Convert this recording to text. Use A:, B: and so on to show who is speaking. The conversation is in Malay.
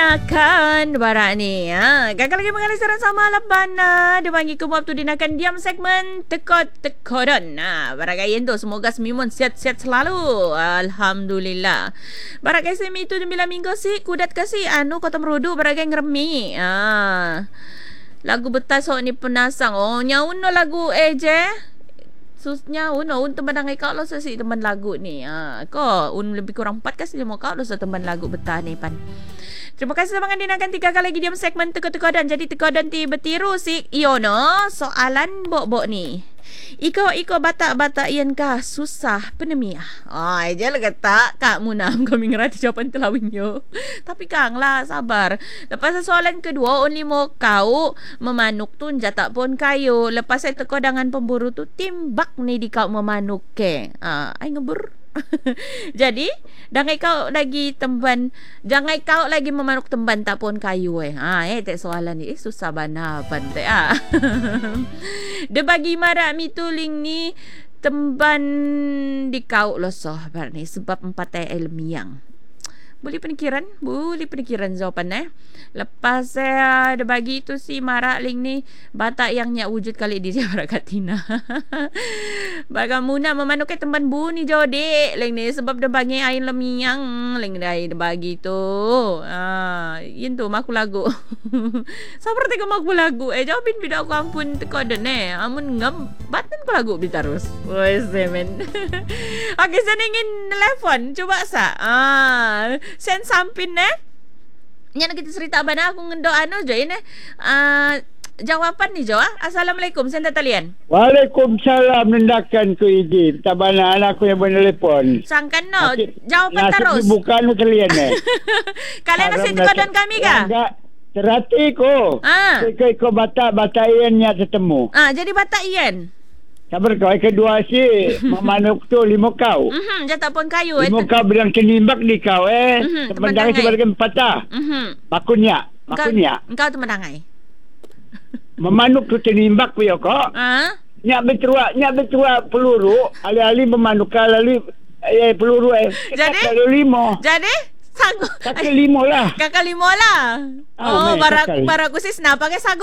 A: dinakan barak ni. Gagal lagi mengalih saran sama lapan. Dia bagi kumuap tu dinakan diam segmen tekot-tekodon. Barak kain tu semoga semimun sihat-sihat selalu. Alhamdulillah. Barak kain semi tu 9 minggu si kudat kasih anu kota merudu barak kain ngeremi. Lagu betas sok ni penasang. Oh nyauno lagu je. Susnya un teman dangai kau lo sesi teman lagu ni. Ko lebih kurang 4 kasi mau kau lo teman lagu betah ni pan. Terima kasih teman dinakan 3 kali lagi diam segmen teko-teko dan jadi teko dan ti betiru si Iono soalan bok-bok ni. Iko batak-batak ian kah susah penemiah. Aja lah kata Kak Munam kami ngerti jawapan telawin yo. Tapi Kang lah sabar. Lepas soalan kedua only mau kau memanuk tu jatak pun kayu. Lepas saya teko dengan pemburu tu timbak ni di kau memanuk ke. Ai ngebur. Jadi jangan kau lagi temban, jangan kau lagi memanuk temban tak pun kayu tak soalan ni susah bana pantai dia bagi marak mi tuling ni temban di kau losoh bar ni sebab 4 ilmiah. Boleh penikiran jawapan Lepas saya ada bagi tu si marak ling ni batak yang nyak wujud kali di dia Katina. Bagamuna memanuk ke temban buni jodek ling ni sebab dia bagi air lemiang ling dia bagi tu. Yin tu maku lagu. Sabar teko maku lagu. Jawabin bida aku ampun teko den amun ngam batan ko lagu bitarus. Woi semen. Okey saya ingin telefon coba sa. Sen sampin nya nak kita cerita bana aku ngendo anu jo ini jawapan ni jo Assalamualaikum sen talian.
B: Waalaikumsalam nendakan ku izin tabana anak aku yang menelpon
A: sangkan no jawapan terus
B: bukan kalian
A: kalian nasi kodon kami kah
B: terhati ko ko batak iannya ketemu
A: jadi batak ian
B: sabar kau kedua si memanuk tu 5 kau.
A: Jatah pun kayu
B: 5 kau bilang kenimbak di kau sebenarnya sebagai patah. Makunya.
A: Engkau tu menangai.
B: Memanuk tu kenimbak yo kok. Nya betua peluru, ali-ali memanuk ali peluru
A: Jadi
B: limo.
A: Jadi sanggup.
B: Kakak limo lah.
A: Oh, baraku sis na pakai sagu